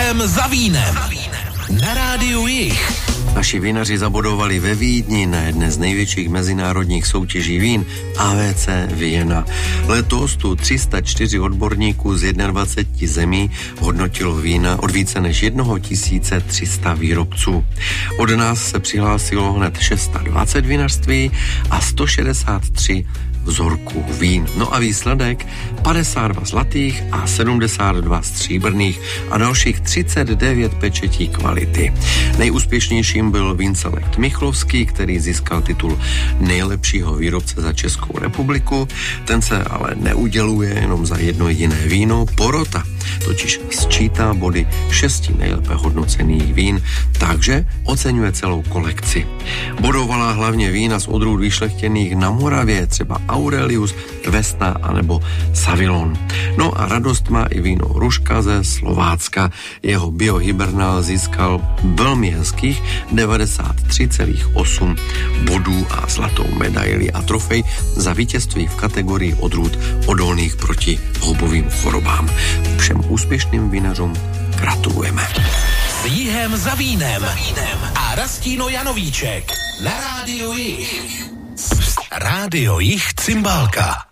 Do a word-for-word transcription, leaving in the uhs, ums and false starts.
Jihem za vínem. Na rádiu Jih. Naši vinaři zabodovali ve Vídni na jedné z největších mezinárodních soutěží vín A V C Vienna. Letos tu tři sta čtyři odborníků z dvacet jedna zemí hodnotilo vína od více než tisíc tři sta výrobců. Od nás se přihlásilo hned šest set dvacet vinařství a sto šedesát tři vzorků vín. No a výsledek padesát dva zlatých a sedmdesát dva stříbrných a dalších třicet devět pečetí kvality. Nejúspěšnějším byl Víncelekt Michlovský, který získal titul nejlepšího výrobce za Českou republiku. Ten se ale neuděluje jenom za jedno jediné víno. Porota totiž sčítá body šesti nejlépe hodnocených vín, takže oceňuje celou kolekci. Bodovala hlavně vína z odrůd vyšlechtěných na Moravě, třeba Aurelius, Vesna anebo Savilon. No a radost má i víno Ruška ze Slovácka. Jeho biohibernál získal velmi hezkých devadesát tři celá osm bodů a zlatou medaili a trofej za vítězství v kategorii odrůd odolných proti houbovým chorobám. Všem úspěšným vinařům gratulujeme. S Jihem za vínem a Rastíno Janovíček na rádiu Jih. Rádio Jih Cymbálka.